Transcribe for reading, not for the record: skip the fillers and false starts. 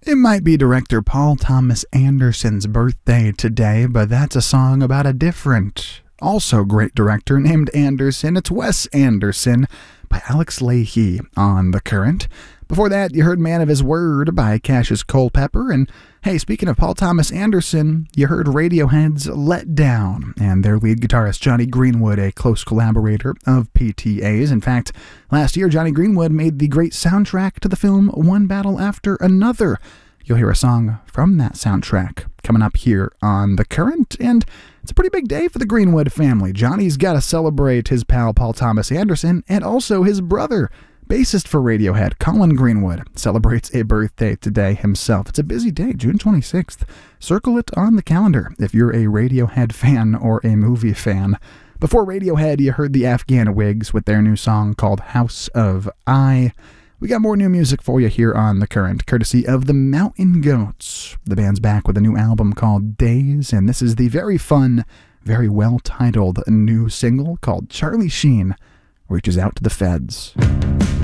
It might be director Paul Thomas Anderson's birthday today, but that's a song about a different, also great director named Anderson. It's Wes Anderson by Alex Leahy on The Current. Before that, you heard Man of His Word by Cassius Culpepper. And hey, speaking of Paul Thomas Anderson, you heard Radiohead's Let Down, and their lead guitarist Jonny Greenwood, a close collaborator of PTA's. In fact, last year, Jonny Greenwood made the great soundtrack to the film One Battle After Another. You'll hear a song from that soundtrack coming up here on The Current, and it's a pretty big day for the Greenwood family. Johnny's got to celebrate his pal Paul Thomas Anderson, and also his brother, bassist for Radiohead, Colin Greenwood, celebrates a birthday today himself. It's a busy day, June 26th. Circle it on the calendar if you're a Radiohead fan or a movie fan. Before Radiohead, you heard the Afghan Wigs with their new song called House of I. We got more new music for you here on The Current, courtesy of the Mountain Goats. The band's back with a new album called Days, and this is the very fun, very well-titled new single called Charlie Sheen Reaches Out to the Feds.